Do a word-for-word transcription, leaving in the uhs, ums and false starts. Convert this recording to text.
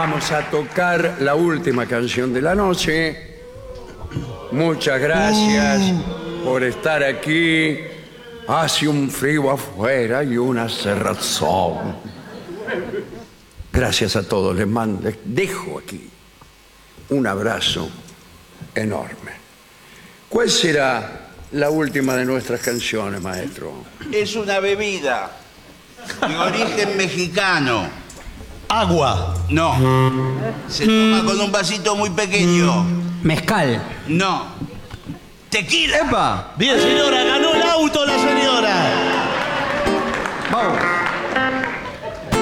Vamos a tocar la última canción de la noche. Muchas gracias uh. por estar aquí. Hace un frío afuera y una cerrazón. Gracias a todos. Les mando, les dejo aquí un abrazo enorme. ¿Cuál será la última de nuestras canciones, maestro? Es una bebida de origen mexicano. Agua. No. Se toma con un vasito muy pequeño. Mezcal. No. Tequila. ¡Epa! Bien, señora.